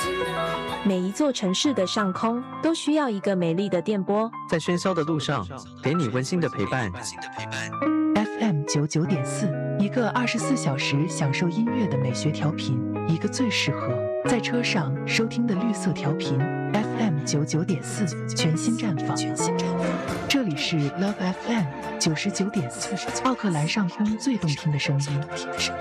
每一座城市的上空都需要一个美丽的电波， 在喧嚣的路上，给你温馨的陪伴。 FM 99.4，一个24小时享受音乐的美学调频，一个最适合在车上收听的绿色调频。FM 99.4，全新绽放。这里是 Love FM 99.4，奥克兰上空最动听的声音。